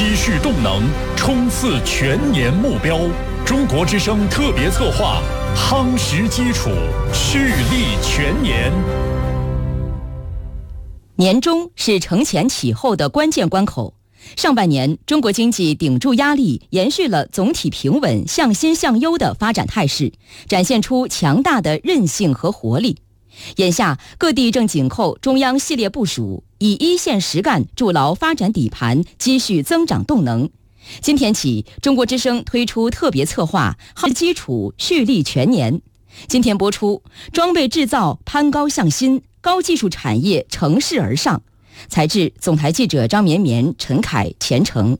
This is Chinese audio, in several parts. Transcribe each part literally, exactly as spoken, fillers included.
积蓄动能，冲刺全年目标。中国之声特别策划，夯实基础，蓄力全年。 年中是承前启后的关键关口。上半年，中国经济顶住压力，延续了总体平稳、向新向优的发展态势，展现出强大的韧性和活力。眼下，各地正紧扣中央系列部署，以一线实干筑牢发展底盘，积蓄增长动能。今天起，中国之声推出特别策划，夯实基础，蓄力全年。今天播出，装备制造攀高向新，高技术产业乘势而上。采制总台记者张绵绵、陈凯、钱程。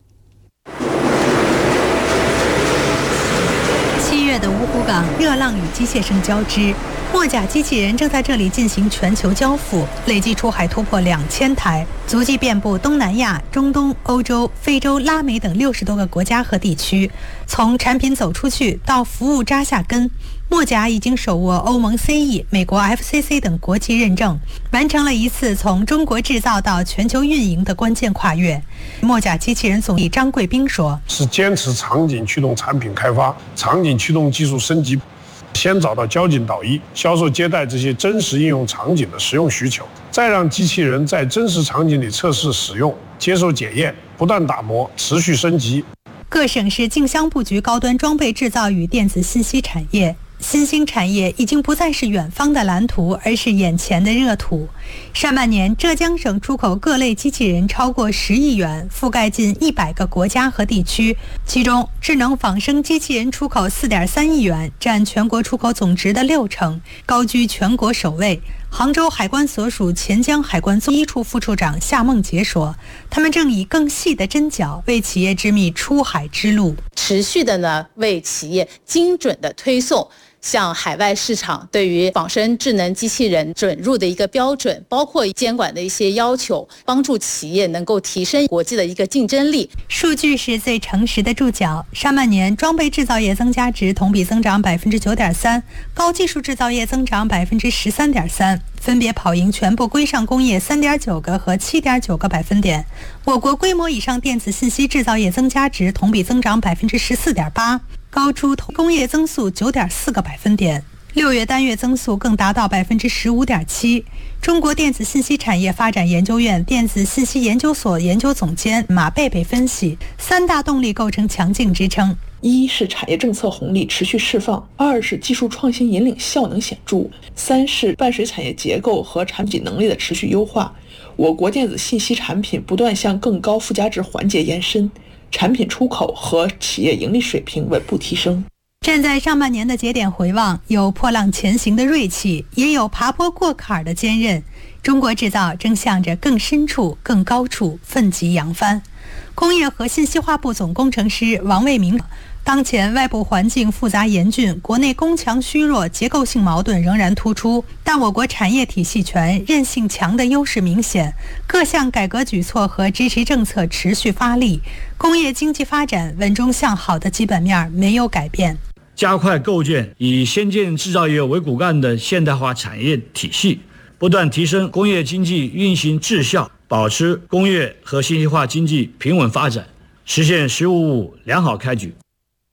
七月的芜湖港，热浪与机械声交织，墨甲机器人正在这里进行全球交付，累计出海突破两千台，足迹遍布东南亚、中东、欧洲、非洲、拉美等六十多个国家和地区。从产品走出去到服务扎下根，墨甲已经手握欧盟 C E、美国 F C C 等国际认证，完成了一次从中国制造到全球运营的关键跨越。墨甲机器人总理张贵斌说：“ 是坚持场景驱动产品开发，场景驱动技术升级。”先找到交警导医、销售接待这些真实应用场景的实用需求，再让机器人在真实场景里测试使用、接受检验，不断打磨，持续升级。 各省市竞相布局高端装备制造与电子信息产业。新兴产业已经不再是远方的蓝图，而是眼前的热土。上半年，浙江省出口各类机器人超过十亿元，覆盖近一百个国家和地区。其中，智能仿生机器人出口四点三亿元，占全国出口总值的六成，高居全国首位。杭州海关所属钱江海关综一处副处长夏梦杰说：“他们正以更细的针脚为企业织密出海之路， 持续的呢为企业精准的推送。”向海外市场对于仿生智能机器人准入的一个标准，包括监管的一些要求，帮助企业能够提升国际的一个竞争力。 数据是最诚实的注脚。上半年，装备制造业增加值同比增长百分之九点三，高技术制造业增长百分之十三点三，分别跑赢全部规上工业三点九个和七点九个百分点。我国规模以上电子信息制造业增加值同比增长百分之十四点八。高出工业增速九点四个百分点，六月单月增速更达到百分之十五点七。中国电子信息产业发展研究院电子信息研究所研究总监马贝贝分析，三大动力构成强劲支撑： 一是产业政策红利持续释放，二是技术创新引领效能显著，三是伴随产业结构和产品能力的持续优化。我国电子信息产品不断向更高附加值环节延伸。产品出口和企业盈利水平稳步提升。 站在上半年的节点回望，有破浪前行的锐气，也有爬坡过坎的坚韧。中国制造正向着更深处、更高处奋楫扬帆。工业和信息化部总工程师王卫明，当前外部环境复杂严峻，国内工强虚弱，结构性矛盾仍然突出，但我国产业体系全、韧性强的优势明显，各项改革举措和支持政策持续发力，工业经济发展稳中向好的基本面没有改变。 加快构建以先进制造业为骨干的现代化产业体系，不断提升工业经济运行质效，保持工业和信息化经济平稳发展，实现“十五五”良好开局。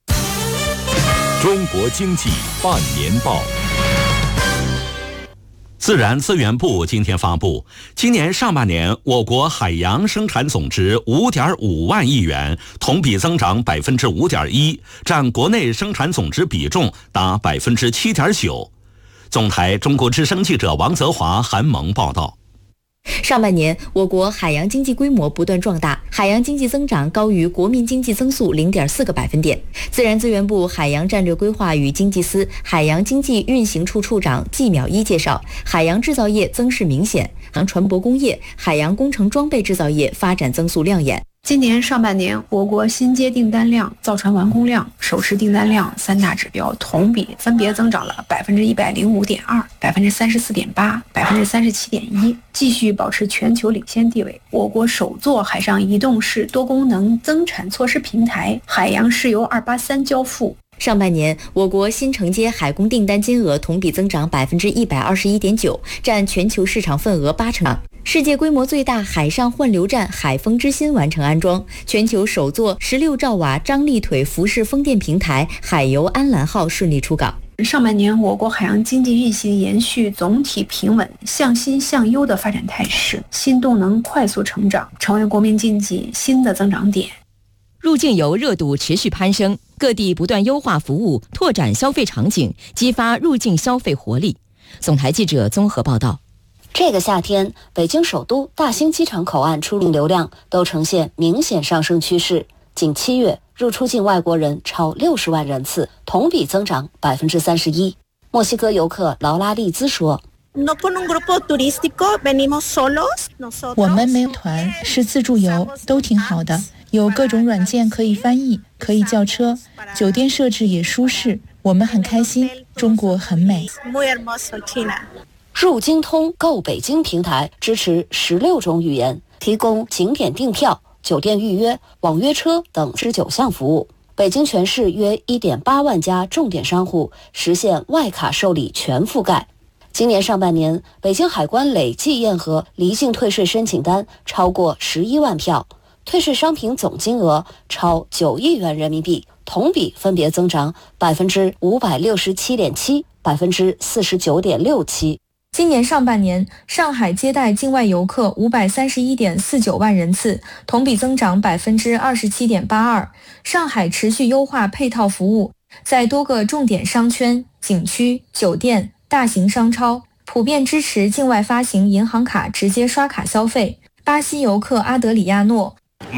中国经济半年报。 自然资源部今天发布，今年上半年我国海洋生产总值五点五万亿元，同比增长百分之五点一，占国内生产总值比重达百分之七点九。总台中国之声记者王泽华、韩萌报道。 上半年，我国海洋经济规模不断壮大，海洋经济增长高于国民经济增速 零点四个百分点。自然资源部海洋战略规划与经济司海洋经济运行处处长季淼一介绍，海洋制造业增势明显，航船舶工业、海洋工程装备制造业发展增速亮眼。 今年上半年，我国新接订单量、造船完工量、首次订单量三大指标同比分别增长了百分之一百零五点二、百分之三十四点八、百分之三十七点一，继续保持全球领先地位。我国首座海上移动式多功能增产措施平台海洋石油二八三交付。 上半年，我国新承接海工订单金额同比增长百分之一百二十一点九，占全球市场份额八成。 世界规模最大海上混流站海风之心完成安装，全球首座十六兆瓦张力腿浮式风电平台海游安澜号顺利出港。 上半年，我国海洋经济运行延续总体平稳、向新向优的发展态势，新动能快速成长，成为国民经济新的增长点。 入境游热度持续攀升，各地不断优化服务，拓展消费场景，激发入境消费活力。总台记者综合报道。 这个夏天，北京首都、大兴机场口岸出境流量都呈现明显上升趋势。仅七月，入出境外国人超六十万人次，同比增长百分之三十一。墨西哥游客劳拉利兹说：“ 我们没有团，是自助游，都挺好的。有各种软件可以翻译，可以叫车，酒店设置也舒适，我们很开心。中国很美。” 入京通购北京平台支持十六种语言，提供景点订票、酒店预约、网约车等十九项服务。北京全市约 一点八万家重点商户实现外卡受理全覆盖。今年上半年，北京海关累计验核离境退税申请单超过十一万票，退税商品总金额超九亿元人民币，同比分别增长百分之五百六十七点七、百分之四十九点六七。 今年上半年，上海接待境外游客五百三十一点四九万人次，同比增长百分之二十七点八二。上海持续优化配套服务，在多个重点商圈、景区、酒店、大型商超普遍支持境外发行银行卡直接刷卡消费。巴西游客阿德里亚诺。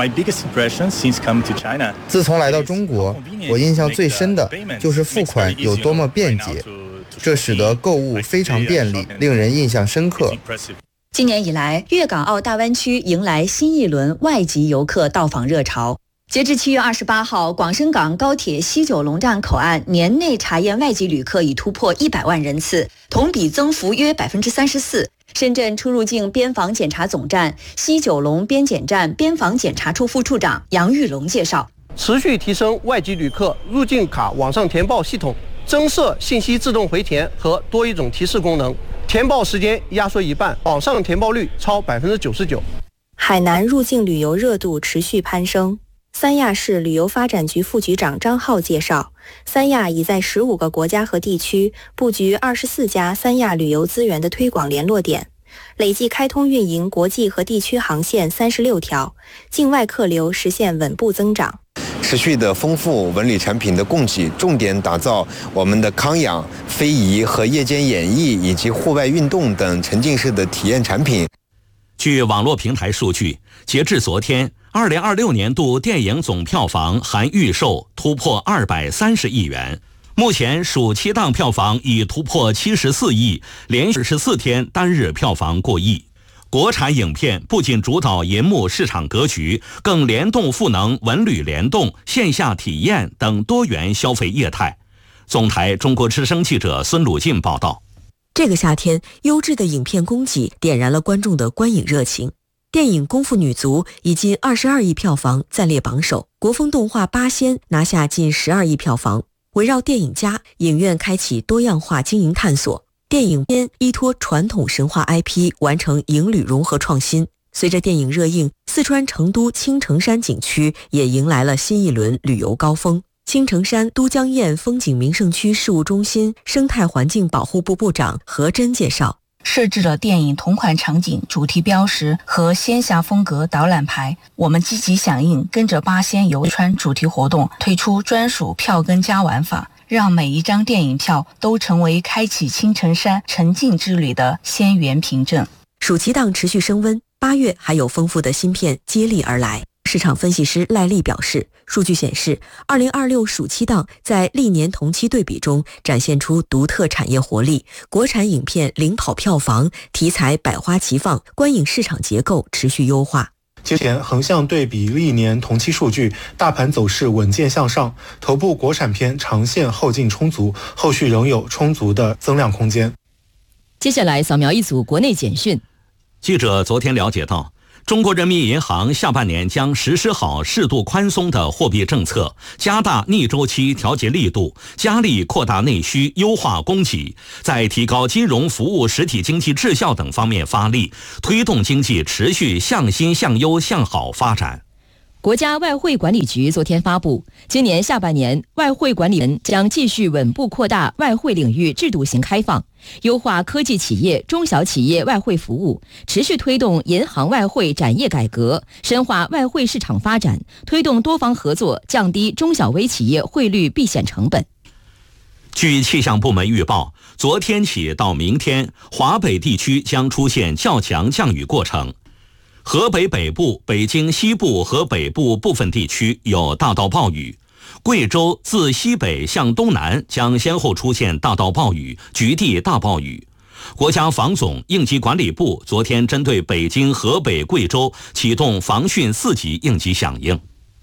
自从来到中国，我印象最深的就是付款有多么便捷，这使得购物非常便利，令人印象深刻。 今年以来，粤港澳大湾区迎来新一轮外籍游客到访热潮。截至七月二十八号，广深港高铁西九龙站口岸年内查验外籍旅客已突破一百万人次，同比增幅约百分之三十四。深圳出入境边防检查总站西九龙边检站边防检查处副处长杨玉龙介绍， 持续提升外籍旅客入境卡网上填报系统，增设信息自动回填和多一种提示功能，填报时间压缩一半，网上填报率超百分之九十九。 海南入境旅游热度持续攀升。三亚市旅游发展局副局长张浩介绍，三亚已在十五个国家和地区布局二十四家三亚旅游资源的推广联络点，累计开通运营国际和地区航线三十六条，境外客流实现稳步增长。 持续的丰富文旅产品的供给，重点打造我们的康养、非遗和夜间演艺以及户外运动等沉浸式的体验产品。 据网络平台数据，截至昨天，二零二六年度电影总票房含预售突破二百三十亿元。目前暑期档票房已突破七十四亿，连续十四天单日票房过亿。国产影片不仅主导银幕市场格局，更联动赋能文旅联动、线下体验等多元消费业态。总台中国之声记者孙鲁进报道。 这个夏天，优质的影片供给点燃了观众的观影热情。电影《功夫女足》以近二十二亿票房暂列榜首，国风动画《八仙》拿下近十二亿票房。围绕电影家，影院开启多样化经营探索。电影片依托传统神话 I P 完成影旅融合创新。随着电影热映，四川成都青城山景区也迎来了新一轮旅游高峰。青城山都江堰风景名胜区事务中心生态环境保护部部长何真介绍， 设置了电影同款场景主题标识和仙侠风格导览牌。我们积极响应，跟着八仙游川主题活动推出专属票根加玩法，让每一张电影票都成为开启青城山沉浸之旅的仙缘凭证。 暑期档持续升温，八月还有丰富的新片接力而来。市场分析师赖丽表示，数据显示二零二六暑期档在历年同期对比中展现出独特产业活力，国产影片领跑票房，题材百花齐放，观影市场结构持续优化。 节前横向对比历年同期数据，大盘走势稳健向上，头部国产片长线后劲充足，后续仍有充足的增量空间。 接下来扫描一组国内简讯。 记者昨天了解到， 中国人民银行下半年将实施好适度宽松的货币政策，加大逆周期调节力度，加力扩大内需，优化供给，在提高金融服务实体经济质效等方面发力，推动经济持续向新向优向好发展。 国家外汇管理局昨天发布，今年下半年外汇管理人将继续稳步扩大外汇领域制度型开放，优化科技企业、中小企业外汇服务，持续推动银行外汇展业改革，深化外汇市场发展，推动多方合作，降低中小微企业汇率避险成本。 据气象部门预报，昨天起到明天，华北地区将出现较强降雨过程。河北北部、北京西部和北部部分地区有大到暴雨，贵州自西北向东南将先后出现大到暴雨、局地大暴雨。国家防总应急管理部昨天针对北京、河北、贵州启动防汛四级应急响应。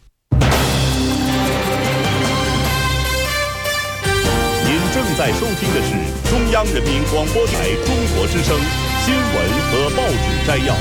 您正在收听的是中央人民广播台中国之声新闻和报纸摘要。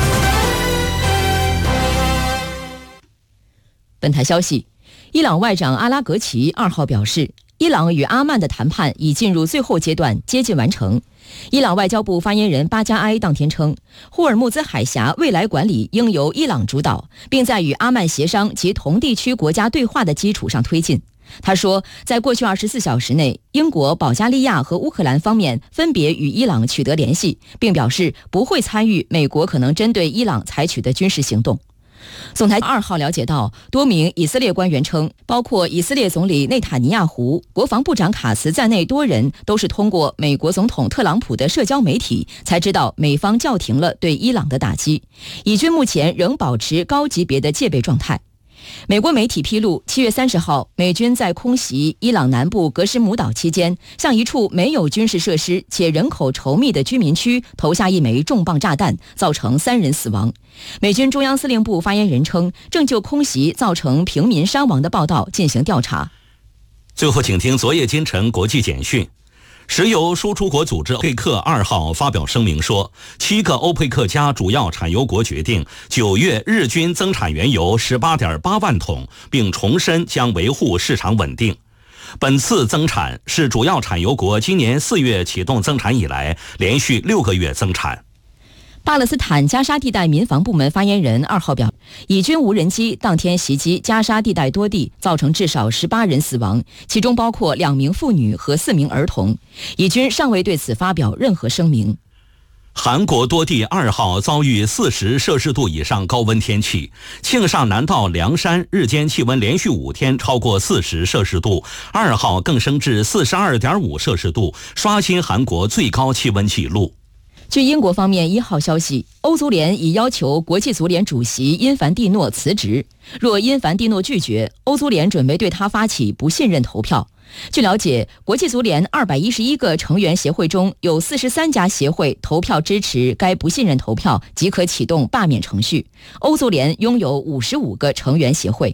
本台消息，伊朗外长阿拉格齐二号表示，伊朗与阿曼的谈判已进入最后阶段，接近完成。伊朗外交部发言人巴加埃当天称，霍尔木兹海峡未来管理应由伊朗主导，并在与阿曼协商及同地区国家对话的基础上推进。他说，在过去二十四小时内，英国、保加利亚和乌克兰方面分别与伊朗取得联系，并表示不会参与美国可能针对伊朗采取的军事行动。总台二号了解到，多名以色列官员称，包括以色列总理内塔尼亚胡、国防部长卡茨在内多人都是通过美国总统特朗普的社交媒体才知道美方叫停了对伊朗的打击，以军目前仍保持高级别的戒备状态。美国媒体披露，七月三十号，美军在空袭伊朗南部格什姆岛期间，向一处没有军事设施且人口稠密的居民区投下一枚重磅炸弹，造成三人死亡。美军中央司令部发言人称，正就空袭造成平民伤亡的报道进行调查。 最后，请听昨夜今晨国际简讯。石油输出国组织欧佩克二号发表声明说，七个欧佩克加主要产油国决定九月日均增产原油 十八点八万桶，并重申将维护市场稳定。本次增产是主要产油国今年四月启动增产以来连续六个月增产。 巴勒斯坦加沙地带民防部门发言人二号表，以军无人机当天袭击加沙地带多地，造成至少十八人死亡，其中包括两名妇女和四名儿童。以军尚未对此发表任何声明。 韩国多地二号遭遇四十摄氏度以上高温天气，庆尚南道凉山日间气温连续五天超过四十摄氏度，二号更升至四十二点五摄氏度，刷新韩国最高气温纪录。 据英国方面一号消息，欧足联已要求国际足联主席因凡蒂诺辞职，若因凡蒂诺拒绝，欧足联准备对他发起不信任投票。据了解，国际足联二百一十一个成员协会中有四十三家协会投票支持该不信任投票，即可启动罢免程序。欧足联拥有五十五个成员协会。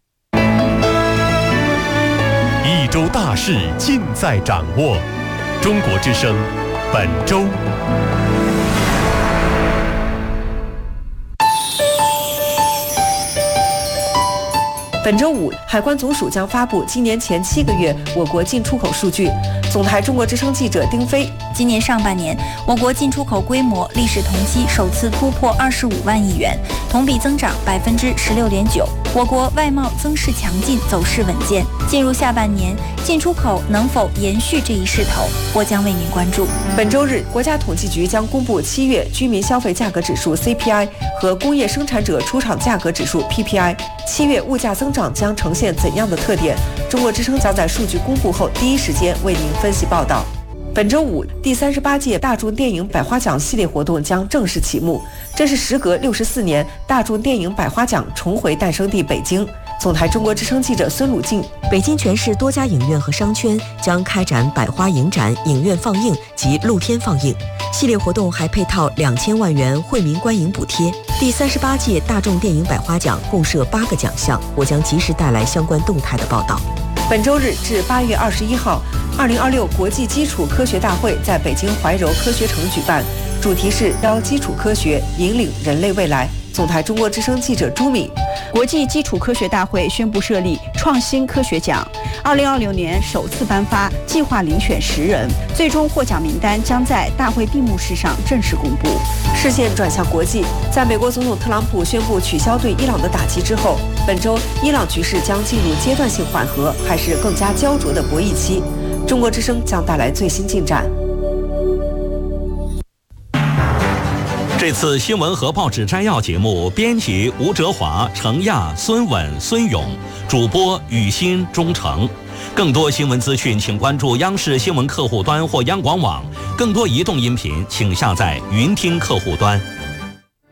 一周大事尽在掌握，中国之声本周。 本周五，海关总署将发布今年前七个月我国进出口数据。总台中国之声记者丁飞， 今年上半年，我国进出口规模历史同期首次突破二十五万亿元，同比增长百分之十六点九。我国外贸增势强劲，走势稳健。进入下半年，进出口能否延续这一势头，我将为您关注。 本周日，国家统计局将公布七月居民消费价格指数 C P I 和工业生产者出厂价格指数 P P I。七月物价增长将呈现怎样的特点？中国之声将在数据公布后第一时间为您分析报道。本周五，第三十八届大众电影百花奖系列活动将正式启幕，这是时隔六十四年大众电影百花奖重回诞生地北京。总台中国之声记者孙鲁静， 北京全市多家影院和商圈将开展百花影展、影院放映及露天放映。系列活动还配套两千万元惠民观影补贴。第三十八届大众电影百花奖共设八个奖项，我将及时带来相关动态的报道。 本周日至八月二十一号，二零二六国际基础科学大会在北京怀柔科学城举办，主题是邀基础科学引领人类未来。 总台中国之声记者朱敏。 国际基础科学大会宣布设立创新科学奖，二零二六年首次颁发，计划遴选十人，最终获奖名单将在大会闭幕式上正式公布。 视线转向国际，在美国总统特朗普宣布取消对伊朗的打击之后，本周伊朗局势将进入阶段性缓和还是更加焦灼的博弈期？中国之声将带来最新进展。 这次新闻和报纸摘要节目，编辑吴哲华、程亚、孙稳、孙勇，主播雨欣、钟诚。更多新闻资讯，请关注央视新闻客户端或央广网。更多移动音频，请下载云听客户端。